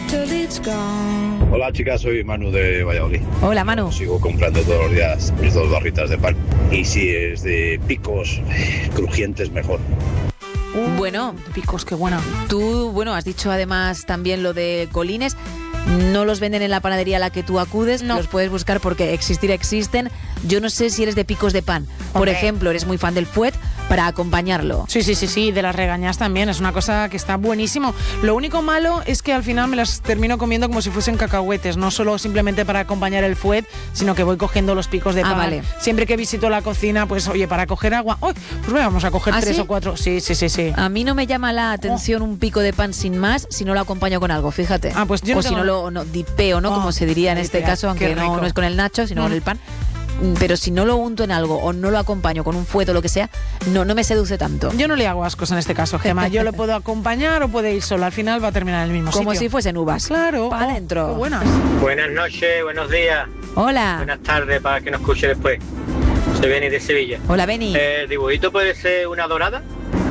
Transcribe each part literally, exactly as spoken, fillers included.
till it's gone. Hola chicas, soy Manu de Valladolid. Hola Manu. Sigo comprando todos los días mis dos barritas de pan. Y si es de picos crujientes, mejor. Uh, bueno, de picos, qué buena. Tú, bueno, has dicho además también lo de Colines. No los venden en la panadería a la que tú acudes, no. Los puedes buscar porque existir existen. Yo no sé si eres de picos de pan. Por Hombre. ejemplo, eres muy fan del fuet para acompañarlo. Sí, sí, sí, sí, de las regañas también. Es una cosa que está buenísimo. Lo único malo es que al final me las termino comiendo como si fuesen cacahuetes. No solo simplemente para acompañar el fuet, sino que voy cogiendo los picos de ah, pan. Vale. Siempre que visito la cocina, pues oye, para coger agua, oh, pues vamos a coger ¿Ah, tres sí? o cuatro. Sí, sí, sí, sí. A mí no me llama la atención oh. un pico de pan sin más si no lo acompaño con algo, fíjate. Ah, pues yo no o si no lo no, dipeo, ¿no? Oh, como se diría en este literal, caso, aunque no, no es con el nacho, sino mm. con el pan. Pero si no lo unto en algo o no lo acompaño con un fuet o lo que sea, no, no me seduce tanto. Yo no le hago ascos en este caso, Gemma. Yo lo puedo acompañar o puede ir solo. Al final va a terminar en el mismo Como sitio. si fuesen uvas. Claro. Para oh, adentro. Qué buenas. Buenas noches, buenos días. Hola. Buenas tardes para que nos escuche después. Soy Beni de Sevilla. Hola, Beni. El dibujito puede ser una dorada.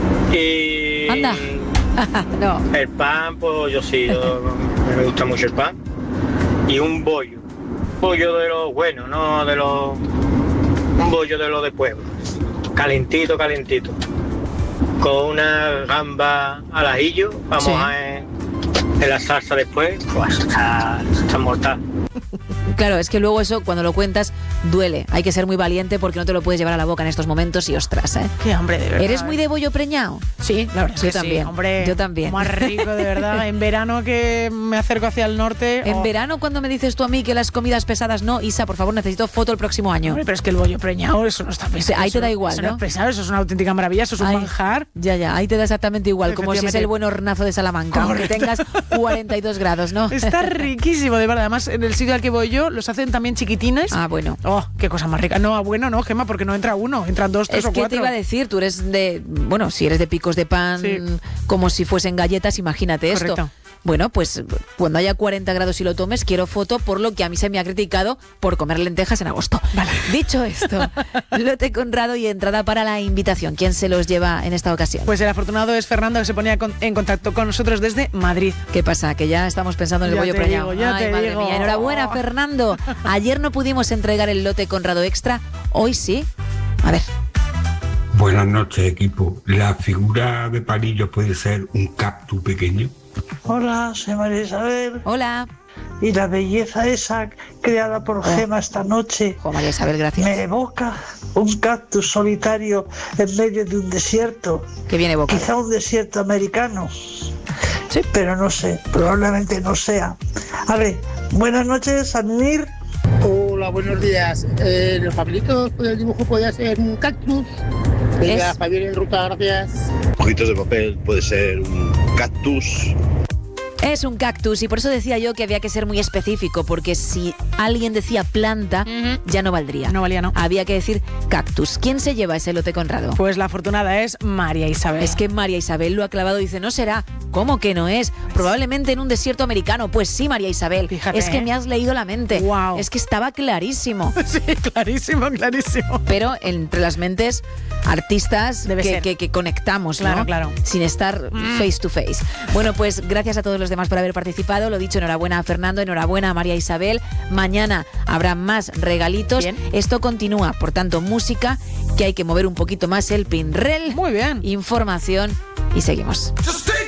Y... Anda. No. El pan, pues yo sí, yo, me gusta mucho el pan. Y un bollo. Bollo de los buenos, no de los... Un bollo de los de pueblo. Calentito, calentito. Con una gamba al ajillo, vamos sí. a en, en la salsa después. Pues está, está mortal. Claro, es que luego eso, cuando lo cuentas, duele. Hay que ser muy valiente porque no te lo puedes llevar a la boca en estos momentos y ostras, ¿eh? Qué hambre, de verdad. ¿Eres muy de bollo preñado? Sí, la verdad es Yo que también. Sí, hombre. Yo también. Más rico, de verdad. En verano que me acerco hacia el norte... En oh. verano, cuando me dices tú a mí que las comidas pesadas no, Isa, por favor, necesito foto el próximo año. Hombre, pero es que el bollo preñado, eso no está pesado. Ahí te da igual, eso ¿no? Eso no es pesado, eso es una auténtica maravilla, eso es un Ay, manjar. Ya, ya, ahí te da exactamente igual, como si es el buen hornazo de Salamanca, aunque tengas cuarenta y dos grados, ¿no? Está riquísimo, de verdad. Además, en el sitio al que voy yo, los hacen también chiquitines. Ah, bueno. Oh, qué cosa más rica. No, bueno, no, Gemma, porque no entra uno, entran dos, tres es o cuatro. Es que te iba a decir, tú eres de, bueno, si eres de picos de pan, sí. como si fuesen galletas, imagínate Correcto. Esto. Bueno, pues cuando haya cuarenta grados y lo tomes, quiero foto por lo que a mí se me ha criticado por comer lentejas en agosto. Vale. Dicho esto, lote Conrado y entrada para la invitación. ¿Quién se los lleva en esta ocasión? Pues el afortunado es Fernando, que se ponía en contacto con nosotros desde Madrid. ¿Qué pasa? Que ya estamos pensando en el ya bollo preñado. Digo, ya Ay, te madre digo. mía. Enhorabuena, Fernando. Ayer no pudimos entregar el lote Conrado Extra, hoy sí. A ver. Buenas noches, equipo. ¿La figura de palillo puede ser un cactus pequeño? Hola, soy María Isabel. Hola. Y la belleza esa creada por oh. Gema esta noche oh, María Isabel, gracias. me evoca un cactus solitario en medio de un desierto. ¿Qué viene evoca? Quizá un desierto americano. Sí, pero no sé, probablemente no sea. A ver, buenas noches, Admir. Hola, buenos días. Eh, los papelitos del dibujo podía ser un cactus. Venga, Javier en ruta, gracias. Hojitos de papel puede ser un cactus. Es un cactus y por eso decía yo que había que ser muy específico, porque si alguien decía planta, uh-huh. ya no valdría. No valía, no. Había que decir cactus. ¿Quién se lleva ese lote Conrado? Pues la afortunada es María Isabel. Es que María Isabel lo ha clavado y dice, no será. ¿Cómo que no es? Probablemente en un desierto americano. Pues sí, María Isabel. Fíjate, es que ¿eh? me has leído la mente. Wow. Es que estaba clarísimo. Sí, clarísimo, clarísimo. Pero entre las mentes artistas Debe que, ser. que, que conectamos, claro, ¿no? Claro. Sin estar mm. face to face. Bueno, pues gracias a todos los demás por haber participado. Lo dicho, enhorabuena a Fernando, enhorabuena a María Isabel. Mañana habrá más regalitos. Bien. Esto continúa, por tanto, música, que hay que mover un poquito más el pinrel. Muy bien. Información y seguimos.